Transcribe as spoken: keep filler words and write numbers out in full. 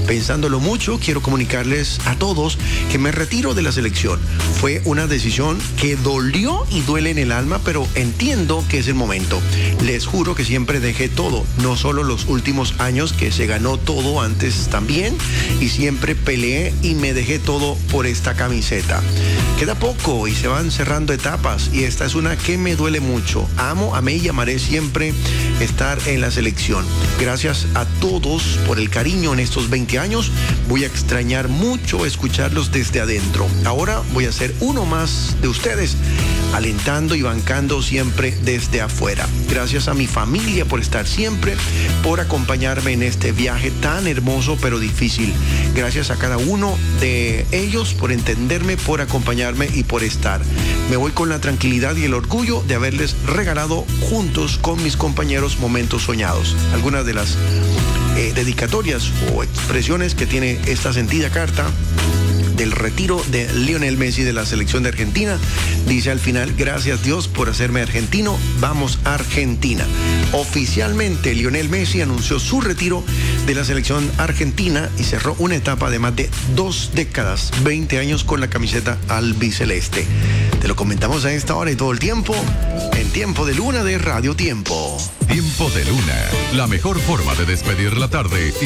Pensándolo mucho, quiero comunicarles a todos que me retiro de la selección. Fue una decisión que dolió y duele en el alma, pero entiendo que es el momento. Les juro que siempre dejé todo, no solo los últimos años que se ganó todo antes también, y siempre peleé y me dejé todo por esta camiseta. Queda poco y se van cerrando etapas, y esta es una que me duele mucho. Amo, amé y amaré siempre estar en la selección. Gracias a todos por el cariño en estos veinte años. Voy a extrañar mucho escucharlos desde adentro. Ahora voy a ser uno más de ustedes, alentando y bancando siempre desde afuera. Gracias a mi familia por estar siempre, por acompañarme en este viaje tan hermoso pero difícil. Gracias a cada uno de ellos por entenderme, por acompañarme y por estar. Me voy con la tranquilidad y el orgullo de haberles regalado juntos con mis compañeros momentos soñados. Algunas de las eh, dedicatorias o expresiones que tiene esta sentida carta del retiro de Lionel Messi de la selección de Argentina. Dice al final: gracias Dios por hacerme argentino, vamos Argentina. Oficialmente Lionel Messi anunció su retiro de la selección argentina y cerró una etapa de más de dos décadas, veinte años con la camiseta albiceleste. Te lo comentamos a esta hora y todo el tiempo, en Tiempo de Luna de Radio Tiempo. Tiempo de Luna, la mejor forma de despedir la tarde y